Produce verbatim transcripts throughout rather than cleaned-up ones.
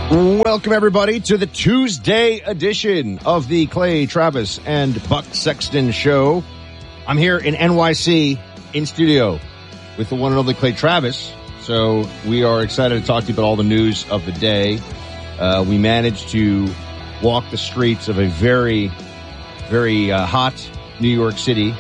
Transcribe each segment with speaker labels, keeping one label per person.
Speaker 1: Welcome, everybody, to the Tuesday edition of the Clay Travis and Buck Sexton Show. I'm here in N Y C in studio with the one and only Clay Travis. So we are excited to talk to you about all the news of the day. Uh, we managed to walk the streets of a very, very uh, hot New York City.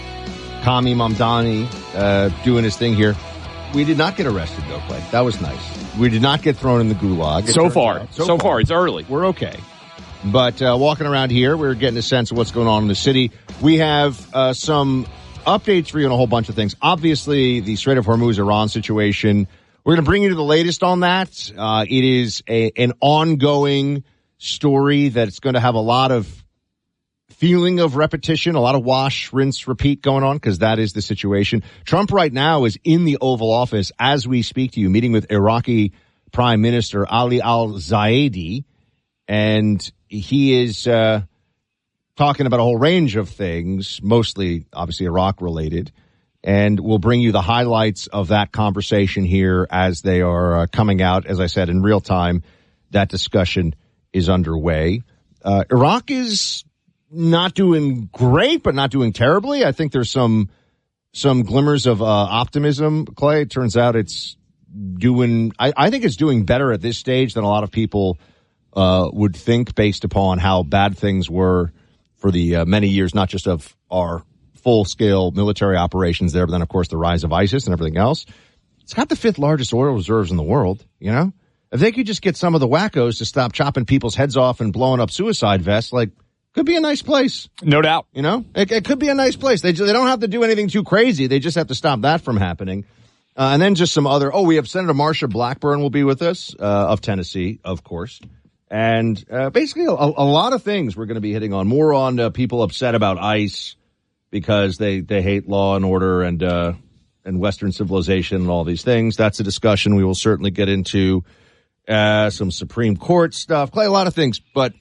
Speaker 1: Kami Mamdani uh, doing his thing here. We did not get arrested, though, Clay. That was nice. We did not get thrown in the gulag.
Speaker 2: So far. So, so far. far. It's early.
Speaker 1: We're okay. But uh, walking around here, we're getting a sense of what's going on in the city. We have uh, some updates for you on a whole bunch of things. Obviously, the Strait of Hormuz, Iran situation. We're going to bring you to the latest on that. Uh, it is a, an ongoing story that's going to have a lot of feeling of repetition, a lot of wash, rinse, repeat going on, because that is the situation. Trump right now is in the Oval Office as we speak to you, meeting with Iraqi Prime Minister Ali al-Zaidi, and he is uh talking about a whole range of things, mostly, obviously, Iraq-related, and we'll bring you the highlights of that conversation here as they are uh, coming out. As I said, in real time, that discussion is underway. Uh Iraq is not doing great, but not doing terribly. I think there's some some glimmers of uh, optimism, Clay. It turns out it's doing, I, I think it's doing better at this stage than a lot of people uh, would think, based upon how bad things were for the uh, many years, not just of our full-scale military operations there, but then, of course, the rise of ISIS and everything else. It's got the fifth largest oil reserves in the world, you know? If they could just get some of the wackos to stop chopping people's heads off and blowing up suicide vests, like, could be a nice place.
Speaker 2: No doubt.
Speaker 1: You know, it, it could be a nice place. They, they don't have to do anything too crazy. They just have to stop that from happening. Uh, and then just some other, oh, we have Senator Marsha Blackburn will be with us, uh, of Tennessee, of course. And uh, basically a, a lot of things we're going to be hitting on. More on uh, people upset about ICE because they, they hate law and order and, uh, and Western civilization and all these things. That's a discussion we will certainly get into. Uh, some Supreme Court stuff. Clay, a lot of things, but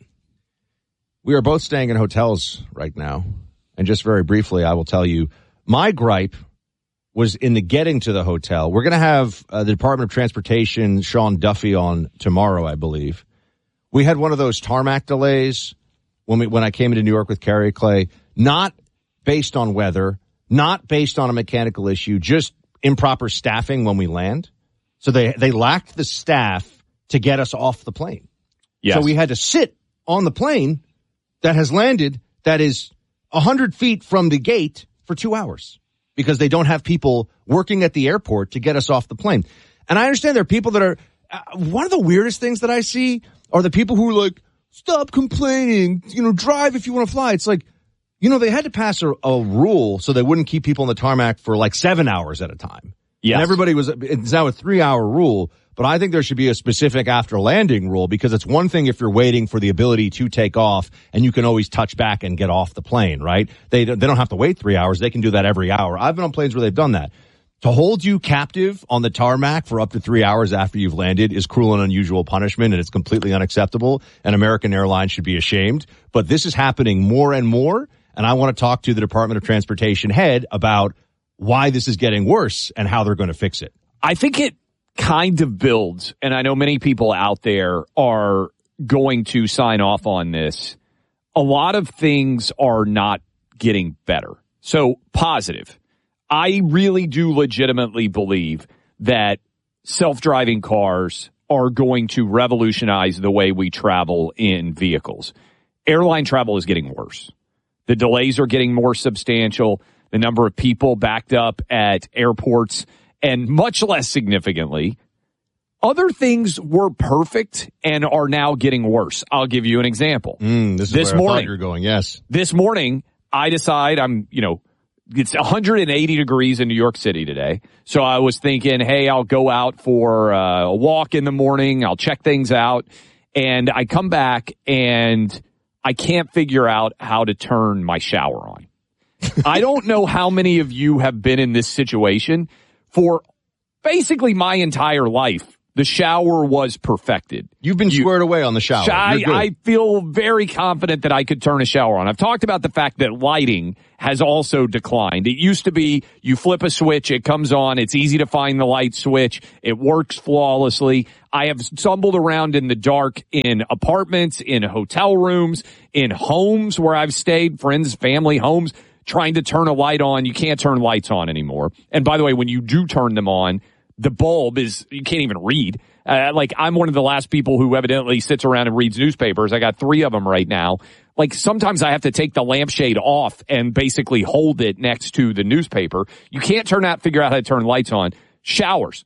Speaker 1: we are both staying in hotels right now. And just very briefly, I will tell you, my gripe was in the getting to the hotel. We're going to have uh, the Department of Transportation, Sean Duffy, on tomorrow, I believe. We had one of those tarmac delays when we, when I came into New York with Carrie, Clay, not based on weather, not based on a mechanical issue, just improper staffing when we land. So they, they lacked the staff to get us off the plane.
Speaker 2: Yes.
Speaker 1: So we had to sit on the plane that has landed, that is one hundred feet from the gate for two hours because they don't have people working at the airport to get us off the plane. And I understand there are people that are, uh, one of the weirdest things that I see are the people who are like, stop complaining, you know, drive if you want to fly. It's like, you know, they had to pass a, a rule so they wouldn't keep people on the tarmac for like seven hours at a time.
Speaker 2: Yes.
Speaker 1: And everybody was, it's now a three hour rule. But I think there should be a specific after landing rule, because it's one thing if you're waiting for the ability to take off and you can always touch back and get off the plane, right? They, they don't have to wait three hours. They can do that every hour. I've been on planes where they've done that. To hold you captive on the tarmac for up to three hours after you've landed is cruel and unusual punishment, and it's completely unacceptable, and American Airlines should be ashamed. But this is happening more and more, and I want to talk to the Department of Transportation head about why this is getting worse and how they're going to fix it.
Speaker 2: I think it kind of builds, and I know many people out there are going to sign off on this. A lot of things are not getting better. So positive. I really do legitimately believe that self-driving cars are going to revolutionize the way we travel in vehicles. Airline travel is getting worse. The delays are getting more substantial. The number of people backed up at airports, and much less significantly, other things were perfect and are now getting worse. I'll give you an example.
Speaker 1: Mm, this is
Speaker 2: this
Speaker 1: where
Speaker 2: morning,
Speaker 1: I thought you were going, yes.
Speaker 2: This morning, I decide I'm, you know, it's one hundred eighty degrees in New York City today. So I was thinking, hey, I'll go out for uh, a walk in the morning. I'll check things out. And I come back and I can't figure out how to turn my shower on. I don't know how many of you have been in this situation for basically my entire life. The shower was perfected.
Speaker 1: You've been you, squared away on the shower.
Speaker 2: I, I feel very confident that I could turn a shower on. I've talked about the fact that lighting has also declined. It used to be you flip a switch, it comes on, it's easy to find the light switch, it works flawlessly. I have stumbled around in the dark in apartments, in hotel rooms, in homes where I've stayed, friends, family homes, trying to turn a light on. You can't turn lights on anymore. And by the way, when you do turn them on, the bulb is, you can't even read. Uh, like, I'm one of the last people who evidently sits around and reads newspapers. I got three of them right now. Like, sometimes I have to take the lampshade off and basically hold it next to the newspaper. You can't turn out, figure out how to turn lights on. Showers.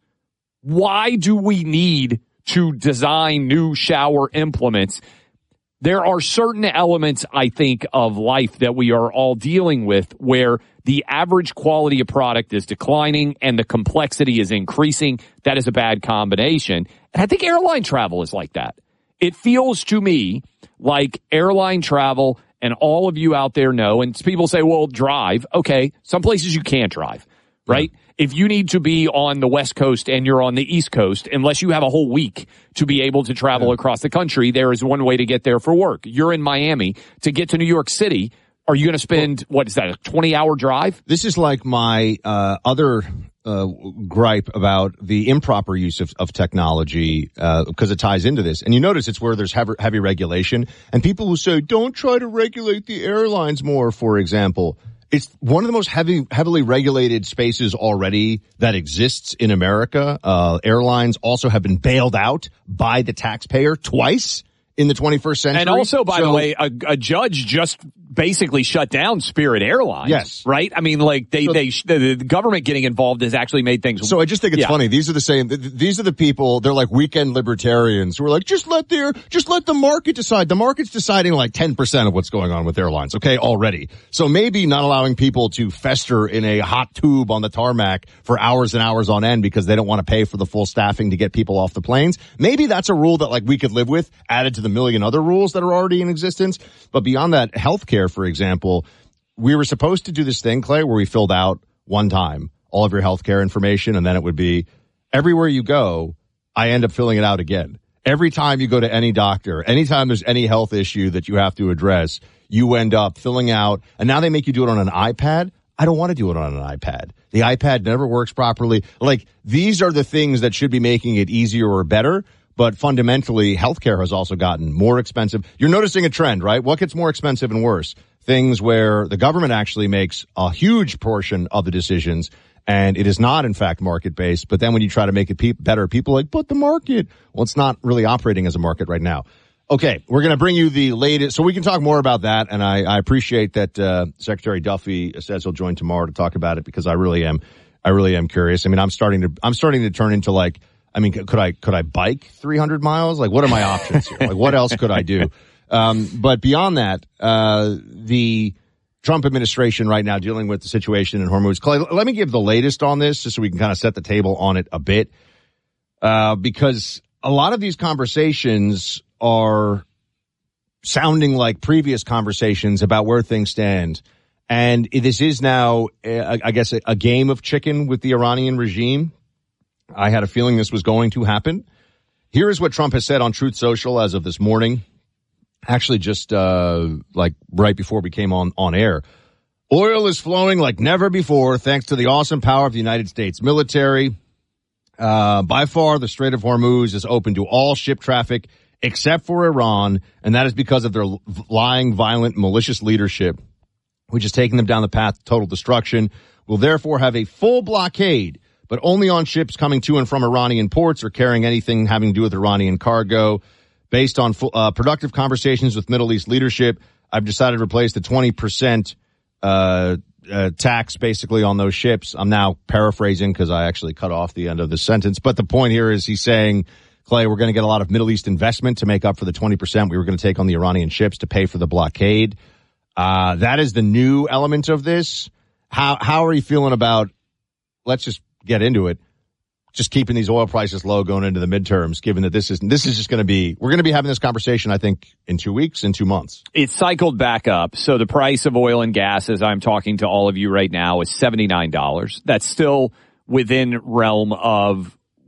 Speaker 2: Why do we need to design new shower implements? There are certain elements, I think, of life that we are all dealing with where the average quality of product is declining and the complexity is increasing. That is a bad combination. And I think airline travel is like that. It feels to me like airline travel, and all of you out there know, and people say, well, drive. Okay, some places you can't drive, right? Yeah. If you need to be on the West Coast and you're on the East Coast, unless you have a whole week to be able to travel yeah. across the country, there is one way to get there for work. You're in Miami. To get to New York City, are you going to spend, what is that, a twenty-hour drive?
Speaker 1: This is like my uh other uh gripe about the improper use of, of technology, uh because it ties into this. And you notice it's where there's heavy, heavy regulation. And people who say, don't try to regulate the airlines more, for example. It's one of the most heavy, heavily regulated spaces already that exists in America. Uh, airlines also have been bailed out by the taxpayer twice in the twenty-first century.
Speaker 2: And also, by
Speaker 1: so,
Speaker 2: the way, a, a judge just basically shut down Spirit Airlines.
Speaker 1: Yes.
Speaker 2: Right? I mean, like, they, so, they, the, the government getting involved has actually made things.
Speaker 1: So I just think it's
Speaker 2: yeah.
Speaker 1: funny. These are the same, these are the people, they're like weekend libertarians who are like, just let their, just let the market decide. The market's deciding like ten percent of what's going on with airlines. Okay. Already. So maybe not allowing people to fester in a hot tube on the tarmac for hours and hours on end because they don't want to pay for the full staffing to get people off the planes. Maybe that's a rule that like we could live with, added to the million other rules that are already in existence. But beyond that, healthcare, for example, we were supposed to do this thing, Clay, where we filled out one time all of your healthcare information, and then it would be everywhere you go, I end up filling it out again. Every time you go to any doctor, anytime there's any health issue that you have to address, you end up filling out, and now they make you do it on an iPad. I don't want to do it on an iPad. The iPad never works properly. Like, these are the things that should be making it easier or better. But fundamentally, healthcare has also gotten more expensive. You're noticing a trend, right? What gets more expensive and worse? Things where the government actually makes a huge portion of the decisions, and it is not, in fact, market-based. But then when you try to make it pe- better, people are like, but the market. Well, it's not really operating as a market right now. Okay, we're going to bring you the latest. So we can talk more about that, and I, I appreciate that uh Secretary Duffy says he'll join tomorrow to talk about it, because I really am, I really am curious. I mean, I'm starting to, I'm starting to turn into like, I mean, could I, could I bike three hundred miles? Like, what are my options here? Like, what else could I do? Um, but beyond that, uh, the Trump administration right now dealing with the situation in Hormuz. Clay, let me give the latest on this just so we can kind of set the table on it a bit. Uh, because a lot of these conversations are sounding like previous conversations about where things stand. And this is now, uh, I guess, a, a game of chicken with the Iranian regime. I had a feeling this was going to happen. Here is what Trump has said on Truth Social as of this morning. Actually, just uh like right before we came on, on air. Oil is flowing like never before thanks to the awesome power of the United States military. Uh By far, the Strait of Hormuz is open to all ship traffic except for Iran, and that is because of their lying, violent, malicious leadership, which is taking them down the path to total destruction. Will therefore have a full blockade, but only on ships coming to and from Iranian ports or carrying anything having to do with Iranian cargo. Based on uh, productive conversations with Middle East leadership, I've decided to replace the twenty percent uh, uh tax basically on those ships. I'm now paraphrasing because I actually cut off the end of the sentence. But the point here is he's saying, Clay, we're going to get a lot of Middle East investment to make up for the twenty percent we were going to take on the Iranian ships to pay for the blockade. Uh That is the new element of this. How How are you feeling about, let's just get into it, just keeping these oil prices low going into the midterms, given that this is, this is just going to be, we're going to be having this conversation, I think, in two weeks, in two months.
Speaker 2: It's cycled back up. So the price of oil and gas, as I'm talking to all of you right now, is seventy-nine dollars. That's still within realm of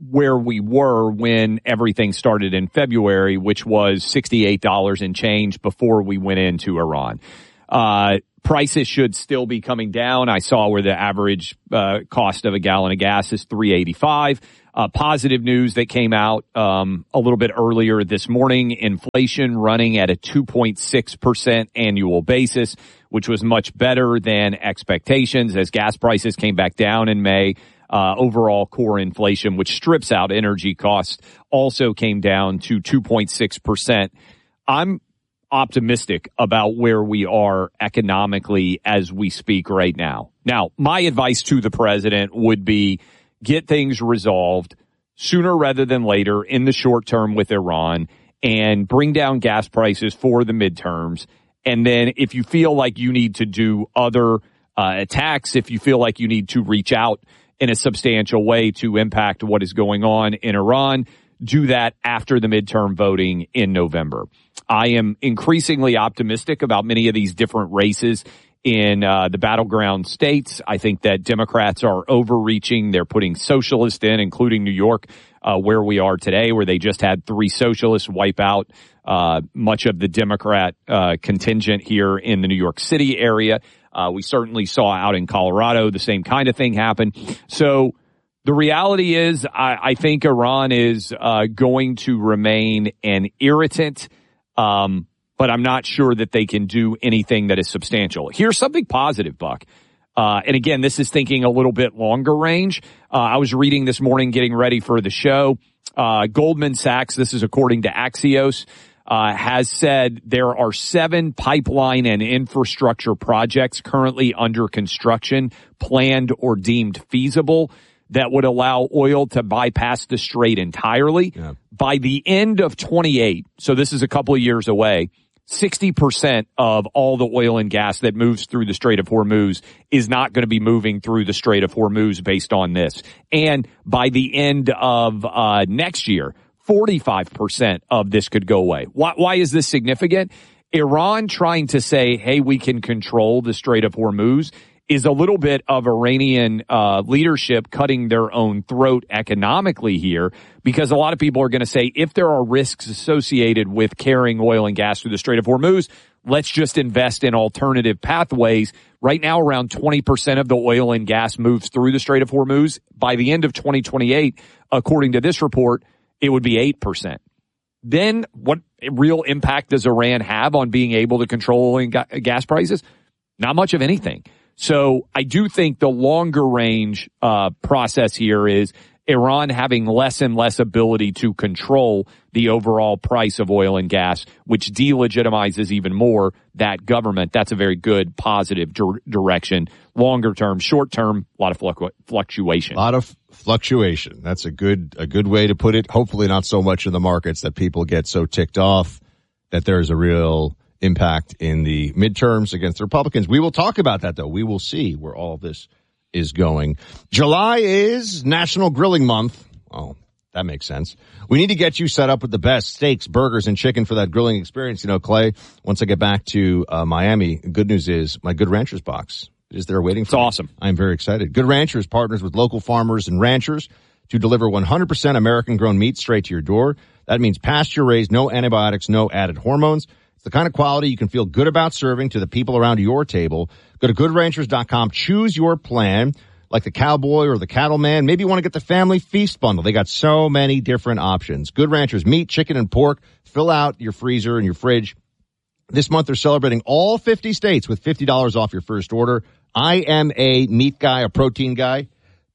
Speaker 2: where we were when everything started in February, which was sixty-eight dollars and change before we went into Iran. Uh, prices should still be coming down. I saw where the average uh, cost of a gallon of gas is three eighty-five. Uh, positive news that came out um, a little bit earlier this morning, inflation running at a two point six percent annual basis, which was much better than expectations as gas prices came back down in May. Uh, overall core inflation, which strips out energy costs, also came down to two point six percent. I'm optimistic about where we are economically as we speak right now. Now, my advice to the president would be get things resolved sooner rather than later in the short term with Iran and bring down gas prices for the midterms. And then if you feel like you need to do other uh, attacks, if you feel like you need to reach out in a substantial way to impact what is going on in Iran, do that after the midterm voting in November. I am increasingly optimistic about many of these different races in uh, the battleground states. I think that Democrats are overreaching. They're putting socialists in, including New York, uh, where we are today, where they just had three socialists wipe out uh, much of the Democrat uh, contingent here in the New York City area. Uh, we certainly saw out in Colorado the same kind of thing happen. So the reality is I, I think Iran is uh, going to remain an irritant, um, but I'm not sure that they can do anything that is substantial. Here's something positive, Buck. Uh, and again, this is thinking a little bit longer range. Uh, I was reading this morning, getting ready for the show. Uh, Goldman Sachs, this is according to Axios, uh, has said there are seven pipeline and infrastructure projects currently under construction, planned or deemed feasible, that would allow oil to bypass the strait entirely. Yeah. By the end of twenty-eight, so this is a couple of years away, sixty percent of all the oil and gas that moves through the Strait of Hormuz is not going to be moving through the Strait of Hormuz based on this. And by the end of uh next year, forty-five percent of this could go away. Why, why is this significant? Iran trying to say, hey, we can control the Strait of Hormuz is a little bit of Iranian uh leadership cutting their own throat economically here, because a lot of people are going to say if there are risks associated with carrying oil and gas through the Strait of Hormuz, let's just invest in alternative pathways. Right now, around twenty percent of the oil and gas moves through the Strait of Hormuz. By the end of twenty twenty-eight, according to this report, it would be eight percent. Then what real impact does Iran have on being able to control oil and ga- gas prices? Not much of anything. So I do think the longer range uh process here is Iran having less and less ability to control the overall price of oil and gas, which delegitimizes even more that government. That's a very good, positive dir- direction. Longer term, short term, a lot of fluctu- fluctuation.
Speaker 1: A lot of fluctuation. That's a good a good way to put it. Hopefully not so much in the markets that people get so ticked off that there's a real impact in the midterms against the Republicans. We will talk about that, though. We will see where all this is going. July is National Grilling Month. Oh, that makes sense. We need to get you set up with the best steaks, burgers, and chicken for that grilling experience. You know, Clay, once I get back to uh, Miami, good news is my Good Ranchers box is there waiting for
Speaker 2: me.
Speaker 1: It's
Speaker 2: awesome.
Speaker 1: I'm very excited. Good Ranchers partners with local farmers and ranchers to deliver one hundred percent American-grown meat straight to your door. That means pasture-raised, no antibiotics, no added hormones. The kind of quality you can feel good about serving to the people around your table. Go to good ranchers dot com. Choose your plan, like the cowboy or the cattleman. Maybe you want to get the family feast bundle. They got so many different options. Good Ranchers, meat, chicken, and pork. Fill out your freezer and your fridge. This month they're celebrating all fifty states with fifty dollars off your first order. I am a meat guy, a protein guy.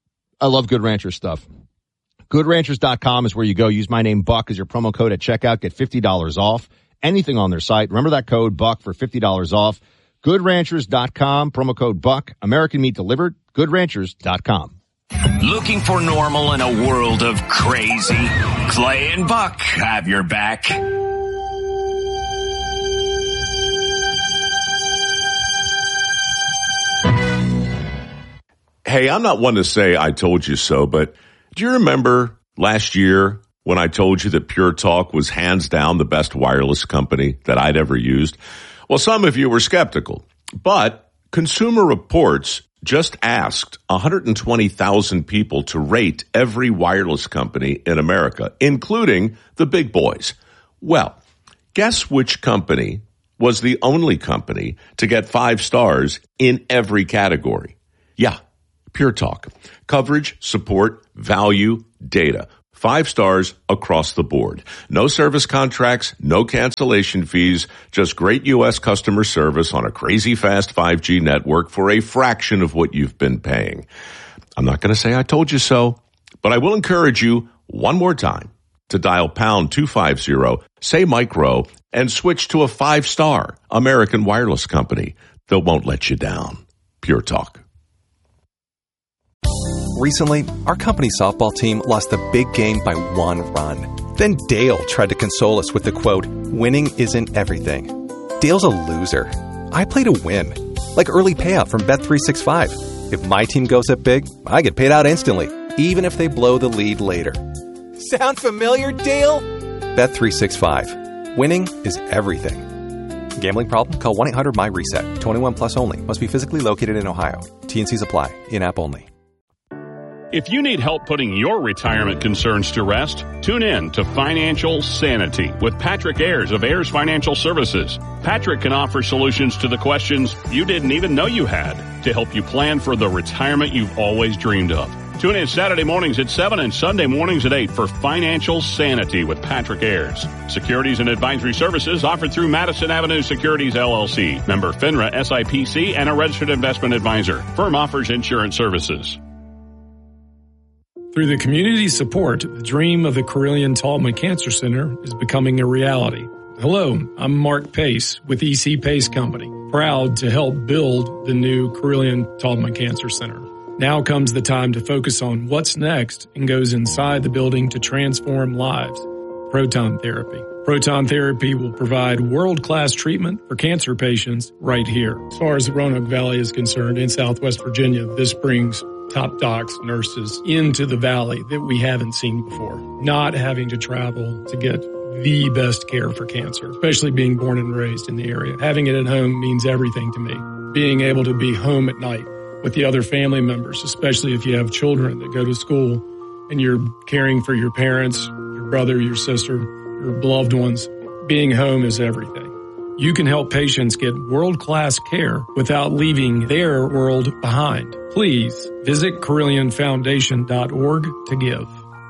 Speaker 1: I love Good Ranchers stuff. good ranchers dot com is where you go. Use my name, Buck, as your promo code at checkout. Get fifty dollars off anything on their site. Remember that code, Buck, for fifty dollars off. good ranchers dot com, promo code Buck. American meat delivered. good ranchers dot com.
Speaker 3: Looking for normal in a world of crazy? Clay and Buck have your back.
Speaker 4: Hey, I'm not one to say I told you so, but do you remember last year when I told you that Pure Talk was hands down the best wireless company that I'd ever used? Well, some of you were skeptical, but Consumer Reports just asked one hundred twenty thousand people to rate every wireless company in America, including the big boys. Well, guess which company was the only company to get five stars in every category? Yeah, Pure Talk. Coverage, support, value, data. Five stars across the board. No service contracts, no cancellation fees, just great U S customer service on a crazy fast five G network for a fraction of what you've been paying. I'm not going to say I told you so, but I will encourage you one more time to dial pound two fifty, say micro, and switch to a five-star American wireless company that won't let you down. Pure Talk.
Speaker 5: Recently, our company softball team lost the big game by one run. Then Dale tried to console us with the quote, "Winning isn't everything." Dale's a loser. I play to win. Like early payout from Bet three sixty-five. If my team goes up big, I get paid out instantly, even if they blow the lead later. Sound familiar, Dale? Bet three sixty-five. Winning is everything. Gambling problem? Call one eight hundred M Y reset. twenty-one plus only. Must be physically located in Ohio. T and Cs apply. In-app only.
Speaker 6: If you need help putting your retirement concerns to rest, tune in to Financial Sanity with Patrick Ayers of Ayers Financial Services. Patrick can offer solutions to the questions you didn't even know you had to help you plan for the retirement you've always dreamed of. Tune in Saturday mornings at seven and Sunday mornings at eight for Financial Sanity with Patrick Ayers. Securities and advisory services offered through Madison Avenue Securities, L L C. Member FINRA S I P C and a registered investment advisor. Firm offers insurance services.
Speaker 7: Through the community support, the dream of the Carilion-Taubman Cancer Center is becoming a reality. Hello, I'm Mark Pace with E C Pace Company, proud to help build the new Carilion-Taubman Cancer Center. Now comes the time to focus on what's next and goes inside the building to transform lives. Proton therapy. Proton therapy will provide world-class treatment for cancer patients right here. As far as the Roanoke Valley is concerned, in Southwest Virginia, this brings top docs, nurses into the valley that we haven't seen before. Not having to travel to get the best care for cancer, especially being born and raised in the area. Having it at home means everything to me. Being able to be home at night with the other family members, especially if you have children that go to school and you're caring for your parents, your brother, your sister, your loved ones. Being home is everything. You can help patients get world-class care without leaving their world behind. Please visit Carilion Foundation dot org to give.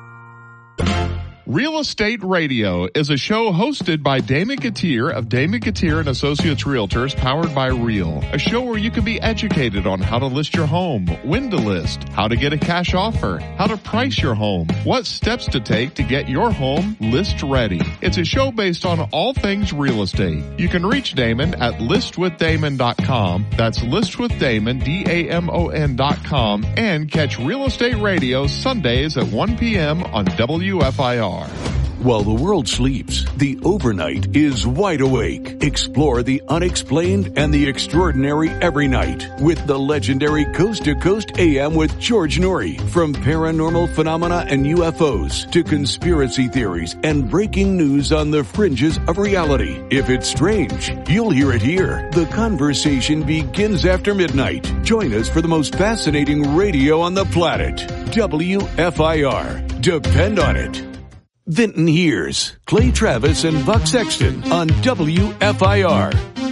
Speaker 8: Real Estate Radio is a show hosted by Damon Gautier of Damon Gautier and Associates Realtors, powered by Real. A show where you can be educated on how to list your home, when to list, how to get a cash offer, how to price your home, what steps to take to get your home list ready. It's a show based on all things real estate. You can reach Damon at list with damon dot com. That's list with damon, D A M O N dot com, and catch Real Estate Radio Sundays at one p.m. on W F I R.
Speaker 9: While the world sleeps, the overnight is wide awake. Explore the unexplained and the extraordinary every night with the legendary Coast to Coast A M with George Noory. From paranormal phenomena and U F Os to conspiracy theories and breaking news on the fringes of reality. If it's strange, you'll hear it here. The conversation begins after midnight. Join us for the most fascinating radio on the planet. W F I R. Depend on it. Vinton Hears, Clay Travis and Buck Sexton on W F I R.